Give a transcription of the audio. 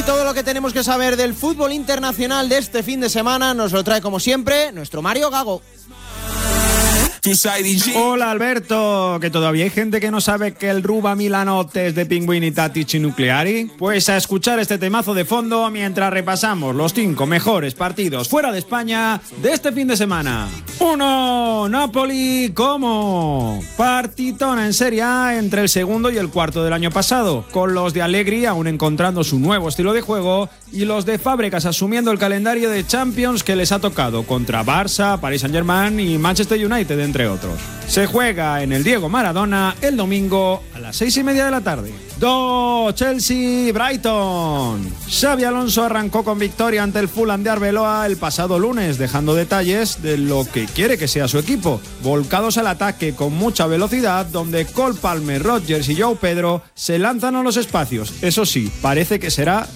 Todo lo que tenemos que saber del fútbol internacional de este fin de semana nos lo trae como siempre nuestro Mario Gago. Hola Alberto, que todavía hay gente que no sabe que el Ruba Milanote es de Pinguini Tattici Nucleari. Pues a escuchar este temazo de fondo mientras repasamos los 5 mejores partidos fuera de España de este fin de semana. 1. Napoli Como. Partitona en Serie A entre el segundo y el cuarto del año pasado, con los de Allegri aún encontrando su nuevo estilo de juego y los de Fábregas asumiendo el calendario de Champions que les ha tocado contra Barça, Paris Saint-Germain y Manchester United, entre otros. Se juega en el Diego Maradona el domingo a las 6:30 de la tarde. 2. Chelsea Brighton. Xabi Alonso arrancó con victoria ante el Fulham de Arbeloa el pasado lunes, dejando detalles de lo que quiere que sea su equipo, volcados al ataque con mucha velocidad, donde Cole Palmer, Rodgers y João Pedro se lanzan a los espacios. Eso sí, parece que será